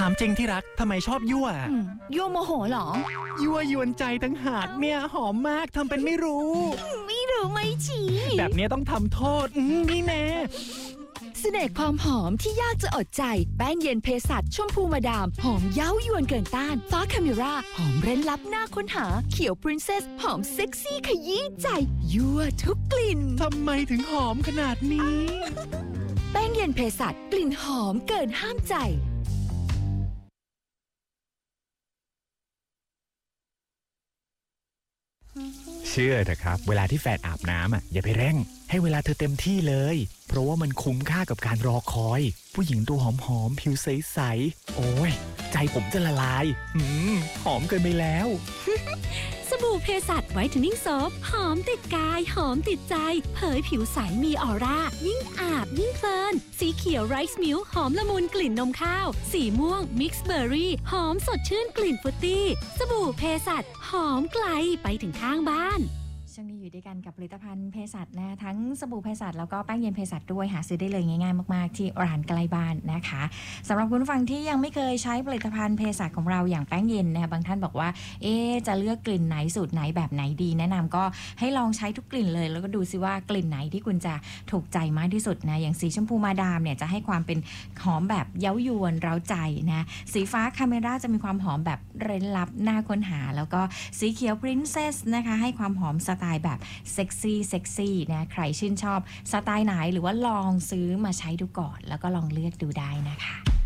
ามจริงที่รักทำไมชอบยั่วยั่วโมโหเหรอยั่วยวนใจตั้งหากเนี่ยหอมมากทำเป็นไม่รู้ไม่ชี้แบบนี้ต้องทำโทษนี่แน่เสน่ห์ความหอมที่ยากจะอดใจแป้งเย็นเภสัชชมพูมาดามหอมเย้ายวนเกินต้านฟ้าคาเมราหอมเร้นลับน่าค้นหาเขียวปรินเซสหอมเซ็กซี่ขยี้ใจยั่วทุกกลิ่นทำไมถึงหอมขนาดนี้แป้งเย็นเภสัชกลิ่นหอมเกินห้ามใจเชื่อเถอะครับเวลาที่แฟนอาบน้ำอย่าไปเร่งให้เวลาเธอเต็มที่เลยเพราะว่ามันคุ้มค่ากับการรอคอยผู้หญิงตัวหอมๆผิวใสๆโอ้ยใจผมจะละลายหอมเกินไปแล้วสบู่เภสัชไวท์เทนนิ่งโซฟหอมติดกายหอมติดใจเผยผิวใสมีออร่ายิ่งอาบยิ่งเพลินสีเขียวไรซ์มิลค์หอมละมุนกลิ่นนมข้าวสีม่วงมิกซ์เบอร์รี่หอมสดชื่นกลิ่นฟรุตตี้สบู่เภสัชหอมไกลไปถึงข้างบ้านช่วงนี้อยู่ด้วยกันกับผลิตภัณฑ์เภสัชนะทั้งสบู่เภสัชแล้วก็แป้งเย็นเภสัชด้วยหาซื้อได้เลยง่ายๆมากๆที่ร้านใกล้บ้านนะคะสำหรับคุณผู้ฟังที่ยังไม่เคยใช้ผลิตภัณฑ์เภสัชของเราอย่างแป้งเย็นนะคะบางท่านบอกว่าจะเลือกกลิ่นไหนสูตรไหนแบบไหนดีแนะนำก็ให้ลองใช้ทุกกลิ่นเลยแล้วก็ดูซิว่ากลิ่นไหนที่คุณจะถูกใจมากที่สุดนะอย่างสีชมพูมาดามเนี่ยจะให้ความเป็นหอมแบบเย้ายวนเร้าใจนะสีฟ้าคาเมราจะมีความหอมแบบเร้นลับน่าค้นหาแล้วก็สีเขียวพรินเซสนะคะให้ความหอมสไตล์แบบเซ็กซี่นะใครชื่นชอบสไตล์ไหนหรือว่าลองซื้อมาใช้ดูก่อนแล้วก็ลองเลือกดูได้นะคะ